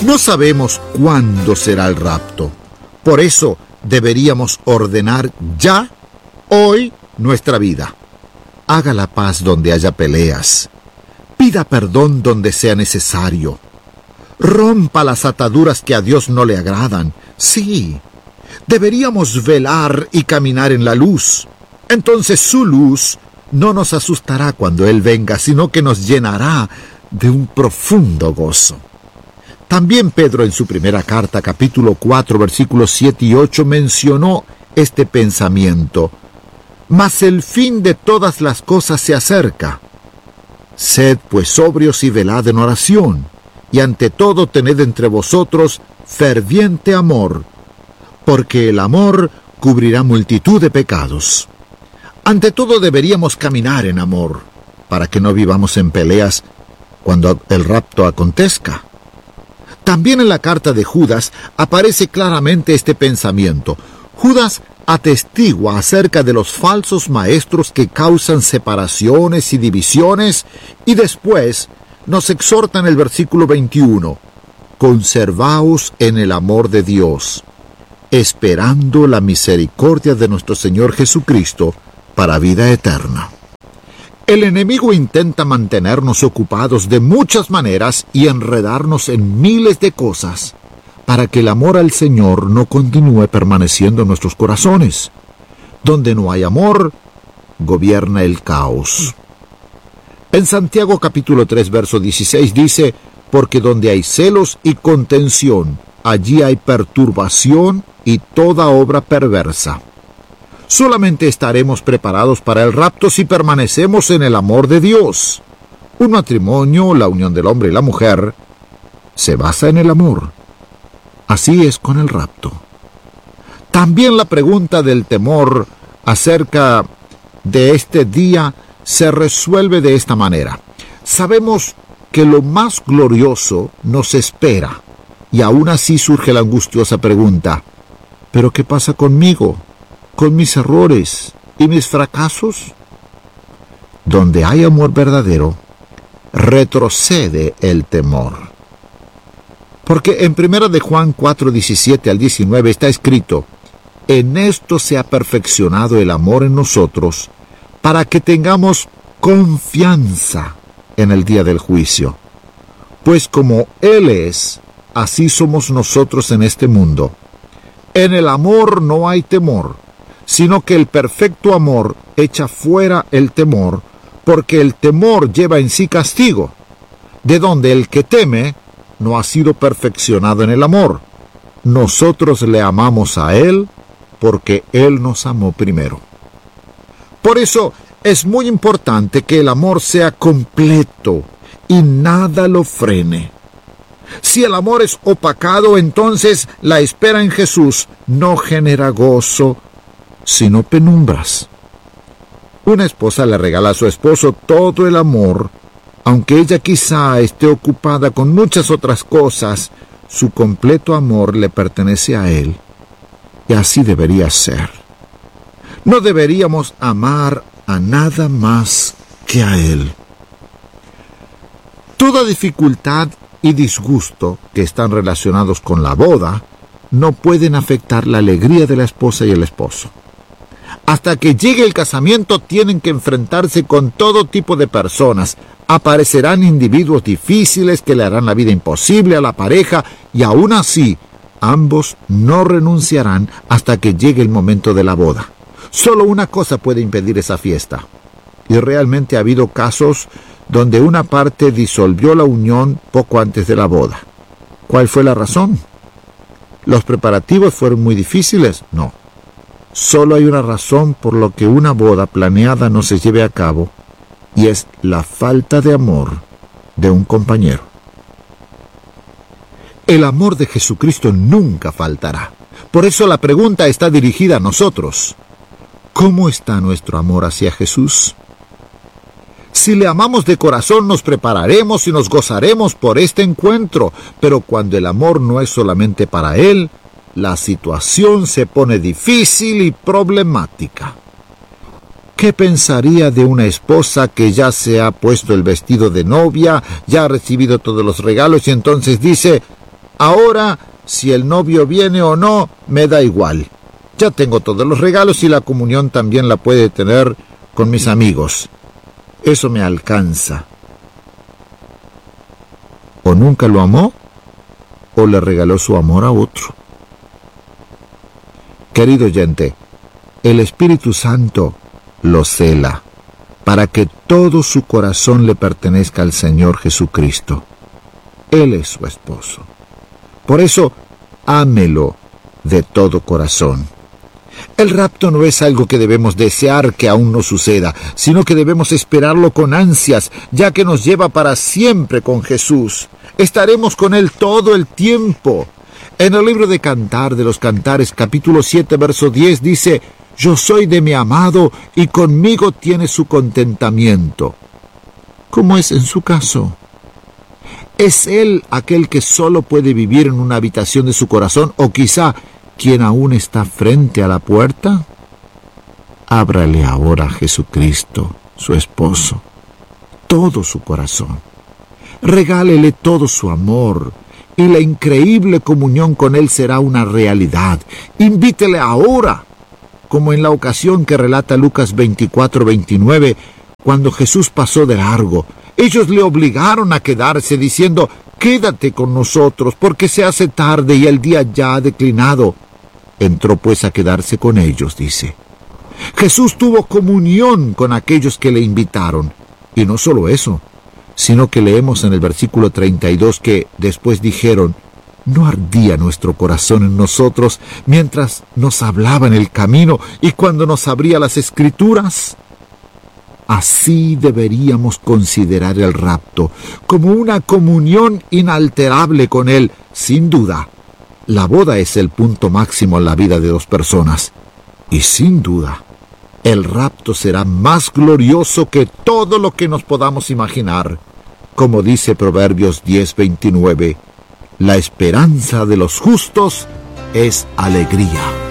No sabemos cuándo será el rapto. Por eso deberíamos ordenar ya, hoy, nuestra vida. Haga la paz donde haya peleas. Pida perdón donde sea necesario. Rompa las ataduras que a Dios no le agradan. Sí, deberíamos velar y caminar en la luz. Entonces su luz no nos asustará cuando Él venga, sino que nos llenará de un profundo gozo. También Pedro en su primera carta, capítulo 4, versículos 7 y 8, mencionó este pensamiento. Mas el fin de todas las cosas se acerca. Sed pues sobrios y velad en oración, y ante todo tened entre vosotros ferviente amor, porque el amor cubrirá multitud de pecados. Ante todo deberíamos caminar en amor, para que no vivamos en peleas cuando el rapto acontezca. También en la carta de Judas aparece claramente este pensamiento. Judas atestigua acerca de los falsos maestros que causan separaciones y divisiones, y después nos exhorta en el versículo 21, conservaos en el amor de Dios, esperando la misericordia de nuestro Señor Jesucristo para vida eterna. El enemigo intenta mantenernos ocupados de muchas maneras y enredarnos en miles de cosas, para que el amor al Señor no continúe permaneciendo en nuestros corazones. Donde no hay amor, gobierna el caos. En Santiago capítulo 3, verso 16 dice, porque donde hay celos y contención, allí hay perturbación y toda obra perversa. Solamente estaremos preparados para el rapto si permanecemos en el amor de Dios. Un matrimonio, la unión del hombre y la mujer, se basa en el amor. Así es con el rapto. También la pregunta del temor acerca de este día se resuelve de esta manera. Sabemos que lo más glorioso nos espera, y aún así surge la angustiosa pregunta, ¿pero qué pasa conmigo, con mis errores y mis fracasos? Donde hay amor verdadero, retrocede el temor. Porque en 1 de Juan 4, 17 al 19 está escrito, en esto se ha perfeccionado el amor en nosotros, para que tengamos confianza en el día del juicio. Pues como Él es, así somos nosotros en este mundo. En el amor no hay temor, sino que el perfecto amor echa fuera el temor, porque el temor lleva en sí castigo, de donde el que teme no ha sido perfeccionado en el amor. Nosotros le amamos a Él, porque Él nos amó primero. Por eso es muy importante que el amor sea completo y nada lo frene. Si el amor es opacado, entonces la espera en Jesús no genera gozo, sino penumbras. Una esposa le regala a su esposo todo el amor, aunque ella quizá esté ocupada con muchas otras cosas, su completo amor le pertenece a él, y así debería ser. No deberíamos amar a nada más que a él. Toda dificultad y disgusto que están relacionados con la boda no pueden afectar la alegría de la esposa y el esposo. Hasta que llegue el casamiento tienen que enfrentarse con todo tipo de personas. Aparecerán individuos difíciles que le harán la vida imposible a la pareja, y aún así ambos no renunciarán hasta que llegue el momento de la boda. Solo una cosa puede impedir esa fiesta. Y realmente ha habido casos donde una parte disolvió la unión poco antes de la boda. ¿Cuál fue la razón? ¿Los preparativos fueron muy difíciles? No. Solo hay una razón por la que una boda planeada no se lleve a cabo, y es la falta de amor de un compañero. El amor de Jesucristo nunca faltará. Por eso la pregunta está dirigida a nosotros. ¿Cómo está nuestro amor hacia Jesús? Si le amamos de corazón, nos prepararemos y nos gozaremos por este encuentro, pero cuando el amor no es solamente para Él, la situación se pone difícil y problemática. ¿Qué pensaría de una esposa que ya se ha puesto el vestido de novia, ya ha recibido todos los regalos y entonces dice, Ahora, si el novio viene o no, me da igual. Ya tengo todos los regalos y la comunión también la puede tener con mis amigos. Eso me alcanza. O nunca lo amó, o le regaló su amor a otro. Querido oyente, el Espíritu Santo lo cela para que todo su corazón le pertenezca al Señor Jesucristo. Él es su esposo. Por eso, ámelo de todo corazón. El rapto no es algo que debemos desear que aún no suceda, sino que debemos esperarlo con ansias, ya que nos lleva para siempre con Jesús. Estaremos con Él todo el tiempo. En el libro de Cantar de los Cantares, capítulo 7, verso 10, dice: «Yo soy de mi amado, y conmigo tiene su contentamiento». ¿Cómo es en su caso? ¿Es Él aquel que solo puede vivir en una habitación de su corazón, o quizá quien aún está frente a la puerta? Ábrale ahora a Jesucristo, su esposo, todo su corazón. Regálele todo su amor, y la increíble comunión con Él será una realidad. Invítele ahora, como en la ocasión que relata Lucas 24:29, cuando Jesús pasó de largo. Ellos le obligaron a quedarse, diciendo: «Quédate con nosotros, porque se hace tarde y el día ya ha declinado». Entró pues a quedarse con ellos, dice. Jesús tuvo comunión con aquellos que le invitaron. Y no solo eso, sino que leemos en el versículo 32 que después dijeron: «¿No ardía nuestro corazón en nosotros mientras nos hablaba en el camino y cuando nos abría las Escrituras?» Así deberíamos considerar el rapto, como una comunión inalterable con Él. Sin duda, la boda es el punto máximo en la vida de dos personas. Y sin duda, el rapto será más glorioso que todo lo que nos podamos imaginar. Como dice Proverbios 10:29, «La esperanza de los justos es alegría».